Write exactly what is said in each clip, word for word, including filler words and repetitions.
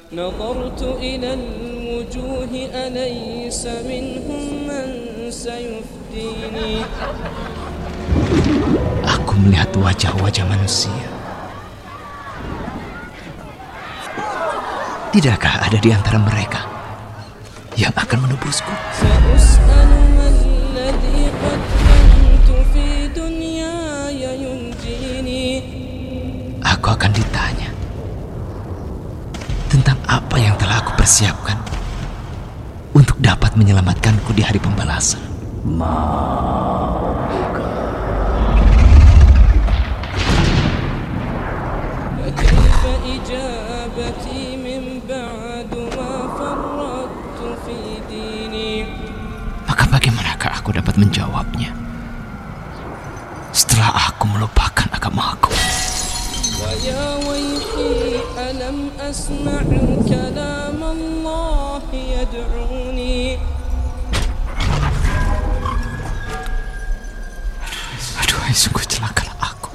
نظرت إلى الوجوه أليس منهم من سيفديني. Aku melihat wajah-wajah manusia. Tidakkah ada di antara mereka yang akan menebusku? سأسأل ما الذي قدمت في دنياي ينجيني. Aku akan ditanya tentang apa yang telah aku persiapkan untuk dapat menyelamatkanku di hari pembalasan. فكيف إجابتي من بعد ما فرطت في ديني. Maka bagaimanakah aku dapat menjawabnya setelah aku melupakan agamaku? ويا ويحي ألم أسمع كلام الله يدعوني. Aduh, sungguh celakalah aku.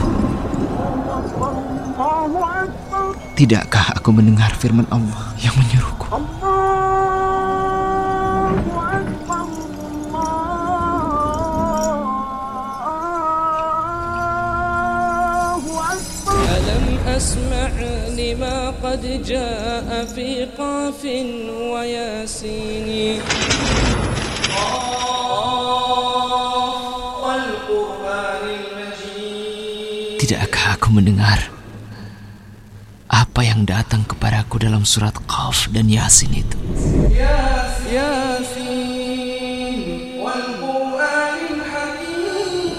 Tidakkah aku mendengar firman Allah yang menyuruhku? ألم أسمع لما قد جاء في قاف وياسين. Tidakkah aku mendengar apa yang datang kepadaku dalam surat Qaf dan Yasin itu? ياسين والقرآن الحكيم.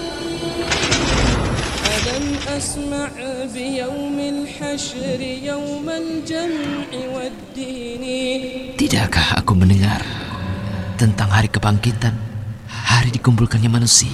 ألم أسمع بيوم الحشر يوم الجمع والدين. Tidakkah aku mendengar tentang hari kebangkitan, hari dikumpulkannya manusia?